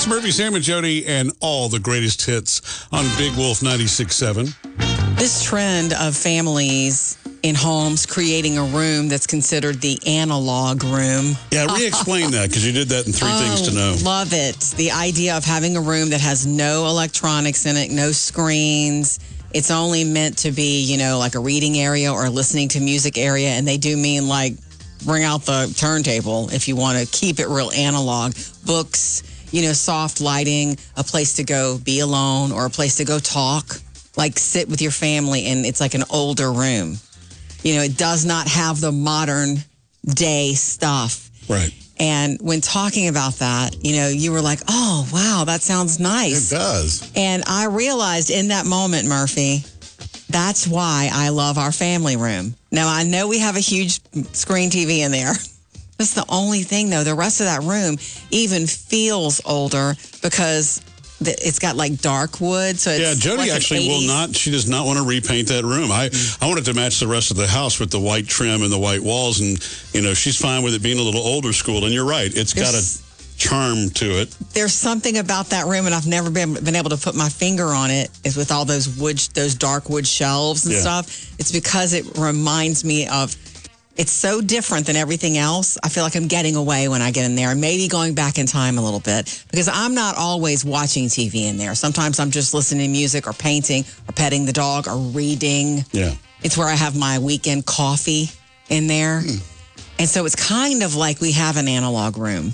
Murphy, Sam, and Jody, and all the greatest hits on Big Wolf 96.7. This trend of families in homes creating a room that's considered the analog room. Yeah, re-explain that, because you did that in Three Things to Know. Love it. The idea of having a room that has no electronics in it, no screens. It's only meant to be, like a reading area or a listening to music area. And they do mean like bring out the turntable if you want to keep it real analog. Books, soft lighting, a place to go be alone or a place to go talk, like sit with your family, and it's like an older room. It does not have the modern day stuff. Right. And when talking about that, you were like, oh, wow, that sounds nice. It does. And I realized in that moment, Murphy, that's why I love our family room. Now, I know we have a huge screen TV in there. That's the only thing, though. The rest of that room even feels older because it's got like dark wood. So it's Jody like actually will not. She does not want to repaint that room. I want it to match the rest of the house with the white trim and the white walls. And, she's fine with it being a little older school. And you're right. It's got a charm to it. There's something about that room, and I've never been able to put my finger on it, is with all those dark wood shelves and stuff. It's because it reminds me of, it's so different than everything else. I feel like I'm getting away when I get in there, and maybe going back in time a little bit, because I'm not always watching TV in there. Sometimes I'm just listening to music or painting or petting the dog or reading. Yeah. It's where I have my weekend coffee in there. And so it's kind of like we have an analog room.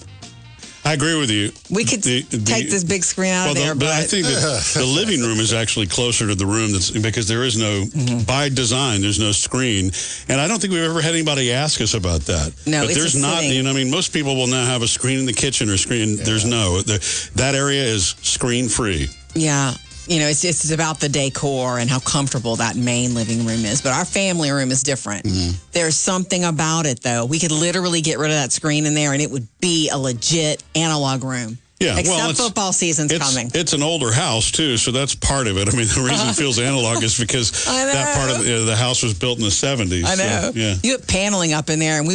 I agree with you. We could take this big screen out of there. But I think that the living room is actually closer to the room because there is no, by design, there's no screen. And I don't think we've ever had anybody ask us about that. No, but it's there's not, most people will now have a screen in the kitchen or screen. There's no. That area is screen free. Yeah. It's about the decor and how comfortable that main living room is. But our family room is different. There's something about it, though. We could literally get rid of that screen in there, and it would be a legit analog room. Yeah, Except football season's coming. It's an older house, too, so that's part of it. I mean, the reason it feels analog is because that part of the house was built in the 70s. I know. So, yeah. You have paneling up in there, and